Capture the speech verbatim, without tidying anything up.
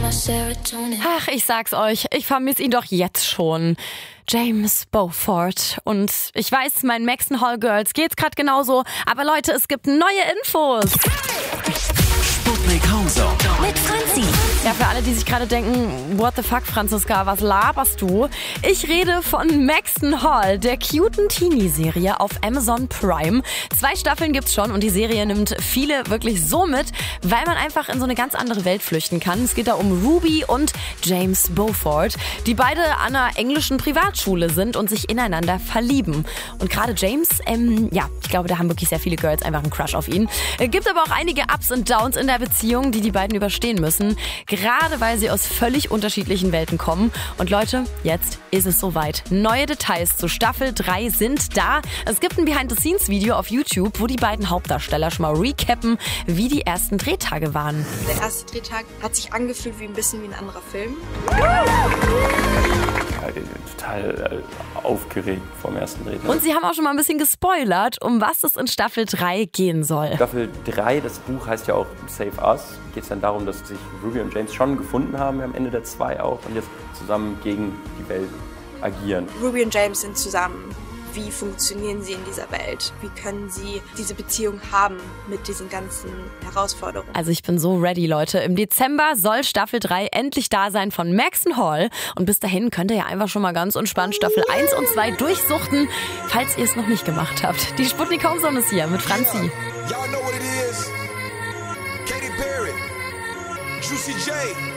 Ach, ich sag's euch, ich vermisse ihn doch jetzt schon. James Beaufort. Und ich weiß, meinen Maxton Hall Girls geht's gerade genauso. Aber Leute, es gibt neue Infos. Sputnik Homezone Mit Franzi. Ja, für alle, die sich gerade denken, what the fuck, Franziska, was laberst du? Ich rede von Maxton Hall, der cuten Teenie-Serie auf Amazon Prime. Zwei Staffeln gibt's schon und die Serie nimmt viele wirklich so mit, weil man einfach in so eine ganz andere Welt flüchten kann. Es geht da um Ruby und James Beaufort, die beide an einer englischen Privatschule sind und sich ineinander verlieben. Und gerade James, ähm, ja, ich glaube, da haben wirklich sehr viele Girls einfach einen Crush auf ihn. Es gibt aber auch einige Ups und Downs in der Beziehung, die die beiden überstehen müssen. Gerade weil sie aus völlig unterschiedlichen Welten kommen. Und Leute, jetzt ist es soweit. Neue Details zu Staffel drei sind da. Es gibt ein Behind-the-Scenes-Video auf YouTube, wo die beiden Hauptdarsteller schon mal recappen, wie die ersten Drehtage waren. Der erste Drehtag hat sich angefühlt wie ein bisschen wie ein anderer Film. Total aufgeregt vom ersten Drehtag. Und sie haben auch schon mal ein bisschen gespoilert, um was es in Staffel drei gehen soll. Staffel drei, das Buch heißt ja auch Save Us. Geht es dann darum, dass sich Ruby und James schon gefunden haben am Ende der zwei auch und jetzt zusammen gegen die Welt agieren. Ruby und James sind zusammen. Wie funktionieren sie in dieser Welt? Wie können sie diese Beziehung haben mit diesen ganzen Herausforderungen? Also ich bin so ready, Leute. Im Dezember soll Staffel drei endlich da sein von Maxton Hall. Und bis dahin könnt ihr ja einfach schon mal ganz entspannt Staffel eins und zwei durchsuchten, falls ihr es noch nicht gemacht habt. Die Sputnik Homezone ist hier mit Franzi. Y'all know what it is. Katy Perry, Juicy J.